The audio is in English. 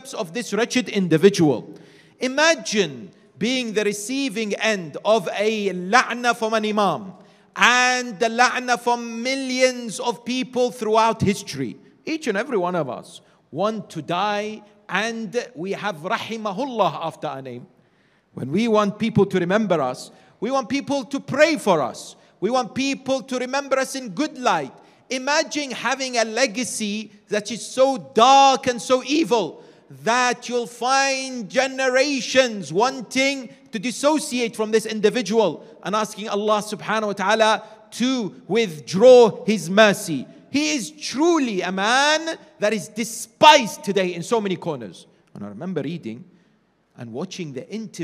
efforts of this wretched individual. Imagine being the receiving end of a la'na from an imam and the la'na from millions of people throughout history. Each and every one of us want to die, and we have rahimahullah after our name. When we want people to remember us, we want people to pray for us. We want people to remember us in good light. Imagine having a legacy that is so dark and so evil that you'll find generations wanting to dissociate from this individual and asking Allah subhanahu wa ta'ala to withdraw His mercy. He is truly a man that is despised today in so many corners. And I remember reading and watching the interview